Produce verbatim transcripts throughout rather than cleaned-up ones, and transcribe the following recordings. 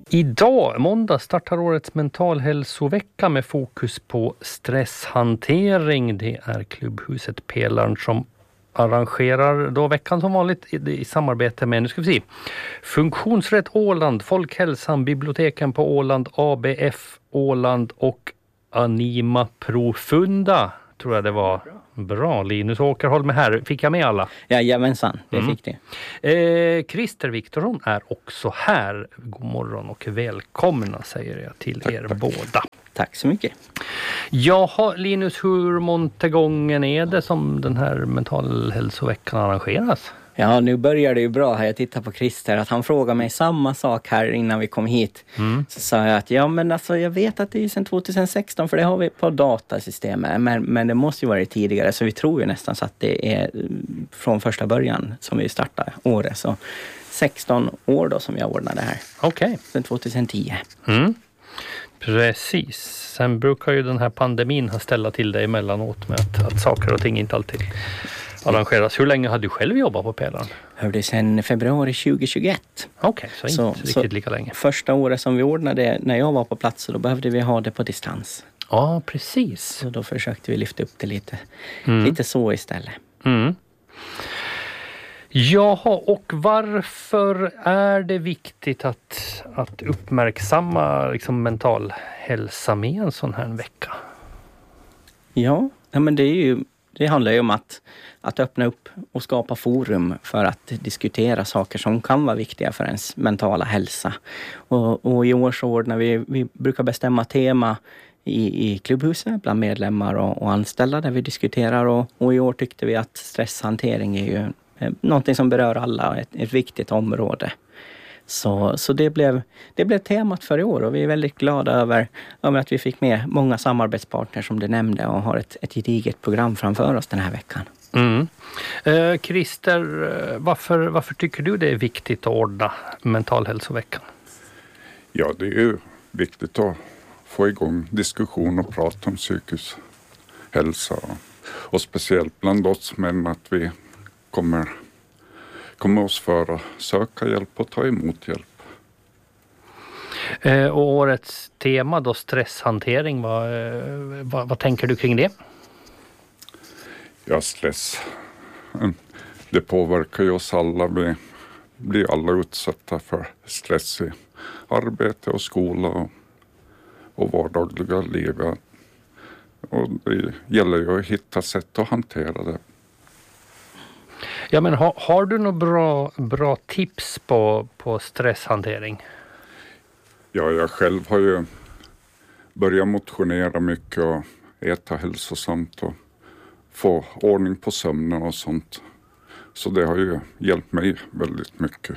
Idag, måndag, startar årets mentalhälsovecka med fokus på stresshantering. Det är klubbhuset Pelaren som arrangerar då veckan som vanligt i, i samarbete med, nu ska vi se, Funktionsrätt Åland, Folkhälsan, Biblioteken på Åland, A B F Åland och Anima Profunda, tror jag det var. Bra, Linus Åkerholm med här. Fick jag med alla? Jajamensan, det mm. fick det. Eh, Christer Viktorsson är också här. God morgon och välkomna säger jag till tack, er tack. båda. Tack så mycket. Jaha, Linus, hur månte gången är det som den här mentalhälsoveckan arrangeras? Ja, nu börjar det ju bra här. Jag tittar på Christer att han frågar mig samma sak här innan vi kom hit. Mm. Så sa jag att ja, men alltså jag vet att det är sedan tjugohundrasexton för det har vi på datasystemet. Men, men det måste ju vara det så vi tror ju nästan så att det är från första början som vi startar året. Så sexton år då som jag ordnade här. Okej. Okay. Sedan tjugohundratio. Mm. Precis. Sen brukar ju den här pandemin ha ställt till det emellanåt med att, att saker och ting inte alltid arrangeras. Hur länge har du själv jobbat på Pelaren? Hörde sedan februari tjugohundratjugoett. Okej, okay, så, så inte riktigt så lika länge. Första året som vi ordnade när jag var på plats så då behövde vi ha det på distans. Ja, precis. Så då försökte vi lyfta upp det lite, mm. lite så istället. Mm. Jaha, och varför är det viktigt att, att uppmärksamma liksom, mental hälsa med en sån här vecka? Ja, men det är ju Det handlar ju om att, att öppna upp och skapa forum för att diskutera saker som kan vara viktiga för ens mentala hälsa. Och, och i år så ordnar vi, vi brukar bestämma tema i, i klubbhuset bland medlemmar och, och anställda där vi diskuterar. Och, och i år tyckte vi att stresshantering är ju eh, någonting som berör alla, ett, ett viktigt område. Så, så det, blev, det blev temat för i år och vi är väldigt glada över, över att vi fick med många samarbetspartner som du nämnde och har ett, ett gediget program framför oss den här veckan. Mm. Eh, Christer, varför, varför tycker du det är viktigt att ordna mentalhälsoveckan? Ja, det är ju viktigt att få igång diskussion och prata om psykisk hälsa och, och speciellt bland oss män att vi kommer kommer oss för att söka hjälp och ta emot hjälp. Eh, och årets tema då, stresshantering, vad, vad, vad tänker du kring det? Ja, stress. Det påverkar ju oss alla. Vi blir alla utsatta för stress i arbete och skola och, och vardagliga liv. Och det gäller ju att hitta sätt att hantera det. Ja, men har, har du några bra, bra tips på, på stresshantering? Ja, jag själv har ju börjat motionera mycket och äta hälsosamt och få ordning på sömnen och sånt. Så det har ju hjälpt mig väldigt mycket.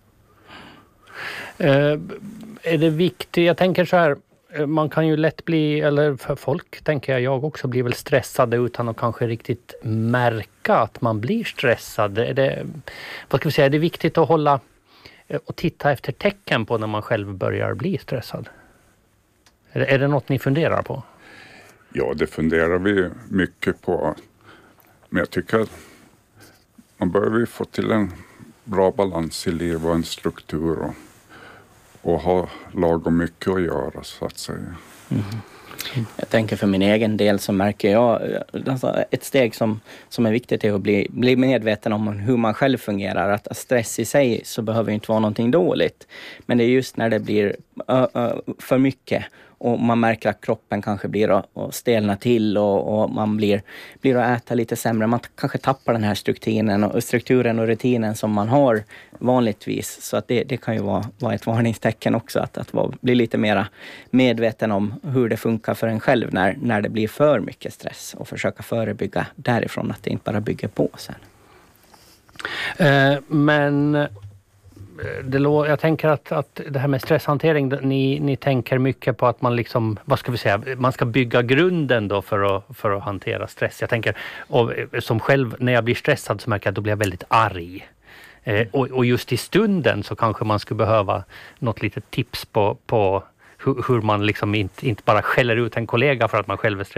Eh, är det viktigt, jag tänker så här, man kan ju lätt bli, eller för folk tänker jag, jag också blir väl stressade utan att kanske riktigt märka att man blir stressad. Är det, vad ska vi säga, är det viktigt att hålla och titta efter tecken på när man själv börjar bli stressad? Är det, är det något ni funderar på? Ja, det funderar vi mycket på. Men jag tycker att man behöver få till en bra balans i livet och en struktur och och ha lagom mycket att göra så att säga. Mm. Jag tänker för min egen del så märker jag alltså ett steg som, som är viktigt är att bli, bli medveten om hur man själv fungerar. Att stress i sig så behöver inte vara någonting dåligt. Men det är just när det blir ö, ö, för mycket och man märker att kroppen kanske blir att, att stelna till och, och man blir, blir att äta lite sämre. Man kanske tappar den här strukturen och, strukturen och rutinen som man har vanligtvis. Så att det, det kan ju vara, vara ett varningstecken också att, att vara, bli lite mer medveten om hur det funkar för en själv när, när det blir för mycket stress och försöka förebygga därifrån att det inte bara bygger på sen. Eh, men det lå, jag tänker att, att det här med stresshantering, ni, ni tänker mycket på att man liksom, vad ska vi säga, man ska bygga grunden då för att, för att hantera stress. Jag tänker, och som själv, när jag blir stressad så märker jag att då blir jag väldigt arg. Eh, och, och just i stunden så kanske man skulle behöva något litet tips på, på hur, hur man liksom inte, inte bara skäller ut en kollega för att man själv är stressad.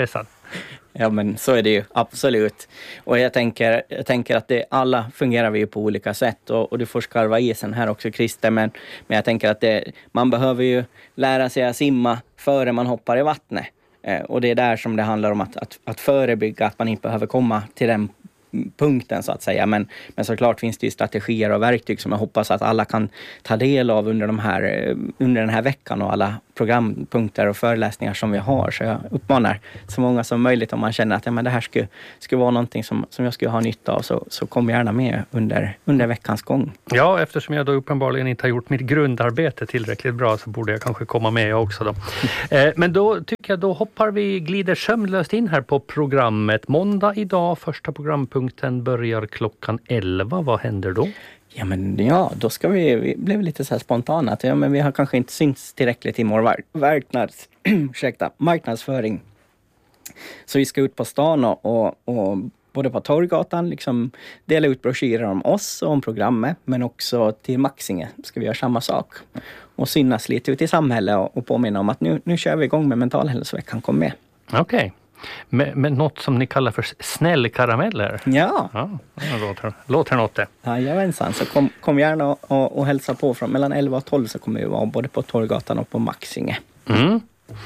Ja, men så är det ju, absolut. Och jag tänker, jag tänker att det, alla fungerar vi ju på olika sätt. Och, och du får skarva isen här också, Christer. Men, men jag tänker att det, man behöver ju lära sig att simma före man hoppar i vattnet. Eh, och det är där som det handlar om att, att, att förebygga att man inte behöver komma till den punkten så att säga. Men, men såklart finns det ju strategier och verktyg som jag hoppas att alla kan ta del av under, de här, under den här veckan och alla programpunkter och föreläsningar som vi har. Så jag uppmanar så många som möjligt om man känner att ja, men det här skulle, skulle vara någonting som, som jag skulle ha nytta av, så, så kom gärna med under, under veckans gång. Ja, eftersom jag då uppenbarligen inte har gjort mitt grundarbete tillräckligt bra så borde jag kanske komma med jag också då. Eh, men då tycker jag då hoppar vi, glider sömlöst in här på programmet. Måndag idag, första programpunkten börjar klockan elva. Vad händer då? Ja, men ja, då ska vi, vi blev lite så här spontana att ja, men vi har kanske inte synts tillräckligt i vår marknads, ursäkta, marknadsföring. Så vi ska ut på stan och, och, och både på Torggatan liksom dela ut broschyrer om oss och om programmet, men också till Maxinge ska vi göra samma sak. Och synas lite ut i samhället och, och påminna om att nu, nu kör vi igång med Mentalhälsoveckan, kom med. Okej. Okay. Med, med något som ni kallar för snällkarameller. Ja. Ja, det låter, låter något det. Jajamensan, så kom, kom gärna och, och, och hälsa på från mellan elva och tolv, så kommer vi vara både på Torggatan och på Maxinge. Mm.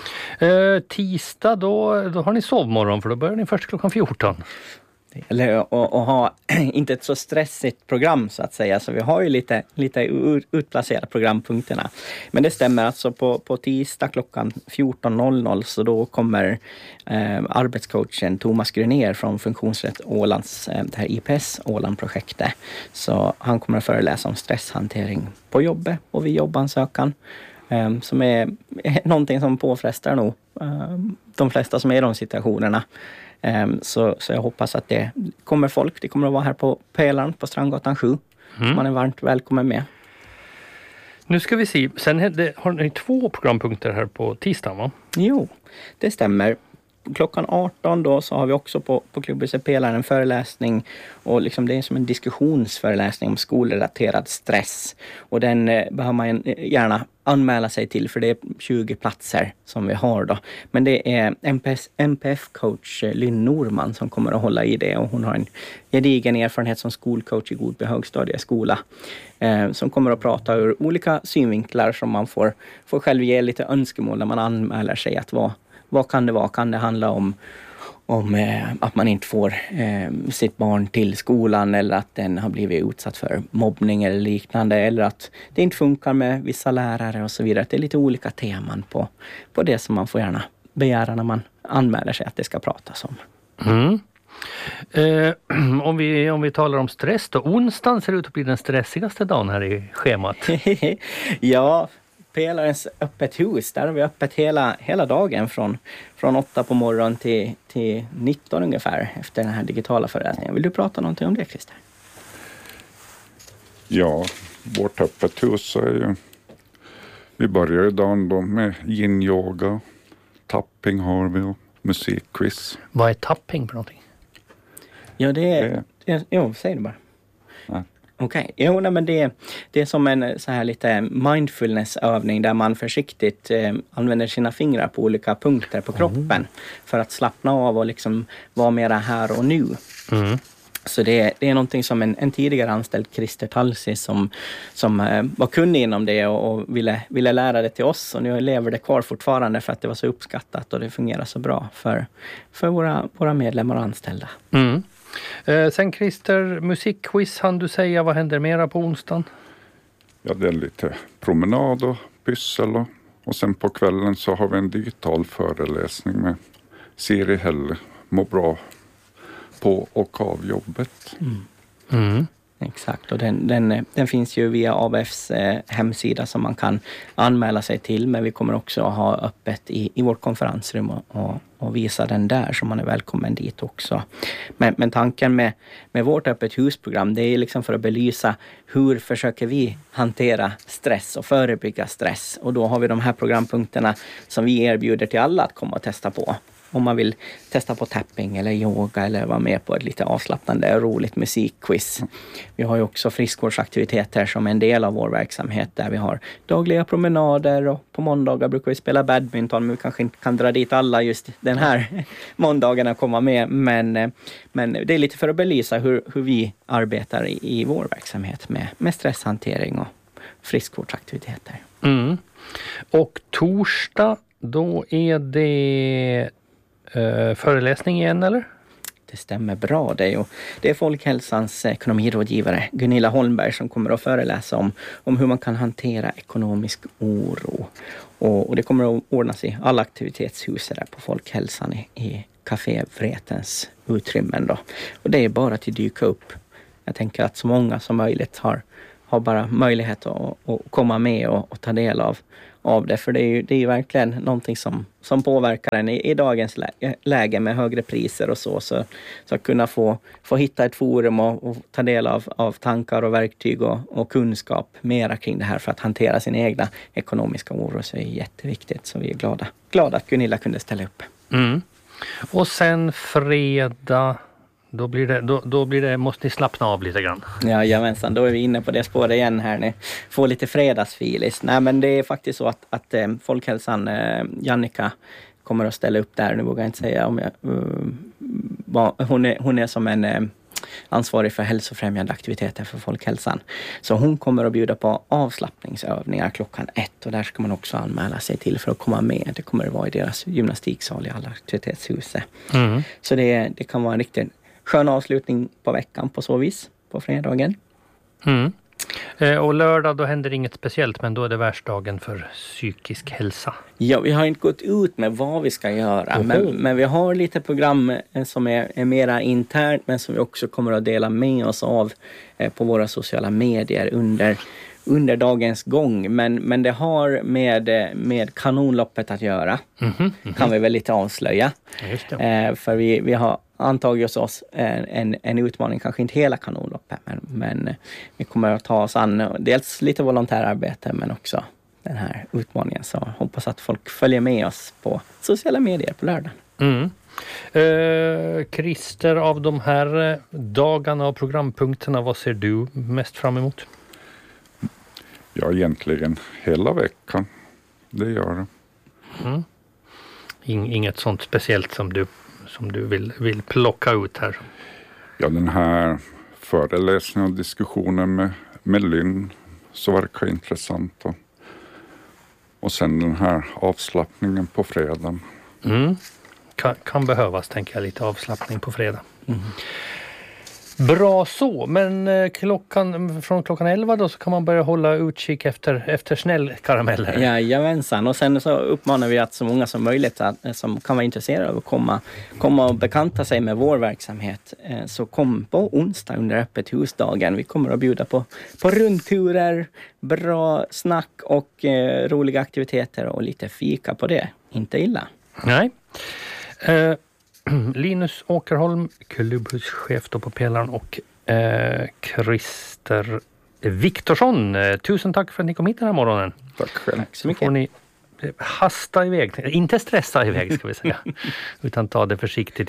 Eh, tisdag då, då har ni sovmorgon, för då börjar ni först klockan fjorton. Eller att ha inte ett så stressigt program så att säga. Så vi har ju lite, lite utplacerade programpunkterna. Men det stämmer alltså på, på tisdag klockan fjorton noll noll, så då kommer eh, arbetscoachen Thomas Grönér från Funktionsrätt Ålands, eh, det här I P S Åland-projektet. Så han kommer att föreläsa om stresshantering på jobbet och vid jobbansökan. Eh, som är, är någonting som påfrestar nog eh, de flesta som är i de situationerna. Um, så, så jag hoppas att det kommer folk. Det kommer att vara här på Pelaren på Strandgatan sju. Mm. Man är varmt välkommen med. Nu ska vi se. Sen har ni två programpunkter här på tisdag, va? Jo, det stämmer. Klockan arton då så har vi också på, på Klubbhuset Pelaren en föreläsning. Och liksom det är som en diskussionsföreläsning om skolrelaterad stress. Och den eh, behöver man gärna anmäla sig till, för det är tjugo platser som vi har då. Men det är M P F-coach Lynn Norman som kommer att hålla i det. Och hon har en gedigen erfarenhet som skolcoach i Godby högstadieskola. Eh, som kommer att prata ur olika synvinklar som man får, får själv ge lite önskemål när man anmäler sig. Att vad, vad kan det vara? Kan det handla om om eh, att man inte får eh, sitt barn till skolan, eller att den har blivit utsatt för mobbning eller liknande, eller att det inte funkar med vissa lärare och så vidare. Det är lite olika teman på, på det som man får gärna begära när man anmäler sig att det ska pratas om. Mm. Eh, om, vi, om vi talar om stress då, onsdagen ser ut att bli den stressigaste dagen här i schemat. Ja, Pelarens öppet hus, där har vi öppet hela, hela dagen från, från åtta på morgonen till, till nitton ungefär efter den här digitala föreläsningen. Vill du prata någonting om det, Christer? Ja, vårt öppet hus är ju, vi börjar ju dagen då med yin-yoga, tapping har vi och musikquiz. Vad är tapping för någonting? Ja, det är, det... det jo, säg det bara. Nej. Okej, okay. Jo, nej, men det, det är som en så här lite mindfulnessövning där man försiktigt eh, använder sina fingrar på olika punkter på kroppen mm. för att slappna av och liksom vara mera här och nu. Mm. Så det, det är någonting som en, en tidigare anställd Christer Talsi som, som eh, var kunnig inom det och, och ville, ville lära det till oss, och nu lever det kvar fortfarande för att det var så uppskattat och det fungerar så bra för, för våra, våra medlemmar och anställda. Mm. Eh, sen Christer, musikquiz, han du säga, vad händer mera på onsdagen? Ja, det är lite promenad och pyssel och, och sen på kvällen så har vi en digital föreläsning med Siri Helle, må bra på och av jobbet. Mm. Mm. Exakt, och den, den, den finns ju via A B F:s eh, hemsida som man kan anmäla sig till, men vi kommer också ha öppet i, i vårt konferensrum och, och, och visa den där, så man är välkommen dit också. Men, men tanken med, med vårt öppet husprogram, det är liksom för att belysa hur försöker vi hantera stress och förebygga stress, och då har vi de här programpunkterna som vi erbjuder till alla att komma och testa på. om man vill testa på tapping eller yoga eller vara med på ett lite avslappnande och roligt musikquiz. Vi har ju också friskvårdsaktiviteter som en del av vår verksamhet där vi har dagliga promenader och på måndagar brukar vi spela badminton, men vi kanske inte kan dra dit alla just den här måndagen att komma med. Men, men det är lite för att belysa hur, hur vi arbetar i, i vår verksamhet med, med stresshantering och friskvårdsaktiviteter. Mm. Och torsdag, då är det eh, föreläsning igen, eller? Det stämmer bra. Det är, ju, det är Folkhälsans ekonomirådgivare Gunilla Holmberg som kommer att föreläsa om, om hur man kan hantera ekonomisk oro. Och, och det kommer att ordnas i alla aktivitetshus där på Folkhälsan i, i Café Vretens utrymmen då. Och det är bara att dyka upp. Jag tänker att så många som möjligt har, har bara möjlighet att, att komma med och, och ta del av, av det. För det är ju, det är ju verkligen någonting som, som påverkar en i, i dagens läge, läge med högre priser och så. Så, så att kunna få, få hitta ett forum och, och ta del av, av tankar och verktyg och, och kunskap mera kring det här för att hantera sin egna ekonomiska oro så är jätteviktigt. Så vi är glada, glada att Gunilla kunde ställa upp. Mm. Och sen fredag, då blir det, då, då blir det, måste ni slappna av lite grann. Ja, jamensan, då är vi inne på det spåret igen här nu. Få lite fredagsfilis. Nej, men det är faktiskt så att, att eh, Folkhälsan, eh, Jannica kommer att ställa upp där. Nu vågar jag inte säga om jag... Uh, va, hon, är, hon är som en... Eh, ansvarig för hälsofrämjande aktiviteter för Folkhälsan. Så hon kommer att bjuda på avslappningsövningar klockan ett och där ska man också anmäla sig till för att komma med. Det kommer att vara i deras gymnastiksal i alla aktivitetshuset. Mm. Så det, det kan vara en riktigt skön avslutning på veckan på så vis, på fredagen. Mm. Eh, och lördag då händer inget speciellt, men då är det världsdagen för psykisk hälsa. Ja, vi har inte gått ut med vad vi ska göra, men, men vi har lite program som är, är mera internt, men som vi också kommer att dela med oss av eh, på våra sociala medier under, under dagens gång. Men, men det har med, med kanonloppet att göra, mm-hmm, mm-hmm. kan vi väl lite avslöja. Just det. Eh, för vi, vi har antagit oss en, en, en utmaning, kanske inte hela kanonloppet, men, men vi kommer att ta oss an dels lite volontärarbete men också den här utmaningen. Så hoppas att folk följer med oss på sociala medier på lördag. Mm. Eh, Christer, av de här dagarna och programpunkterna, vad ser du mest fram emot? Ja, egentligen hela veckan. Det gör det. Mm. Inget sånt speciellt som du som du vill, vill plocka ut här? Ja, den här föreläsningen och diskussionen med, med Lynn så verkar intressant. Och, och sen den här avslappningen på fredagen. Mm. Kan, kan behövas, tänker jag, lite avslappning på fredag. Mm. Bra så, men klockan, från klockan elva då så kan man börja hålla utkik efter, efter snällkarameller. Jajamensan, och sen så uppmanar vi att så många som möjligt att, som kan vara intresserade av att komma, komma och bekanta sig med vår verksamhet. Så kom på onsdag under öppet husdagen. Vi kommer att bjuda på, på rundturer, bra snack och eh, roliga aktiviteter och lite fika på det. Inte illa. Nej. Eh. Linus Åkerholm, klubbhuschef då på Pelaren, och eh, Christer Viktorsson. Tusen tack för att ni kom hit den här morgonen. Tack själv. Tack så mycket. Får ni hasta iväg, inte stressa iväg ska vi säga, utan ta det försiktigt.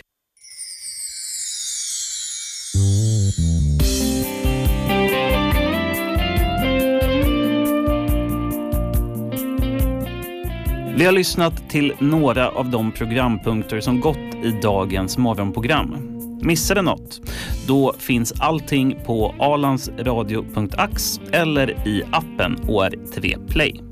Vi har lyssnat till några av de programpunkter som gått i dagens morgonprogram. Missade något? Då finns allting på alansradio punkt ax eller i appen O R T V Play.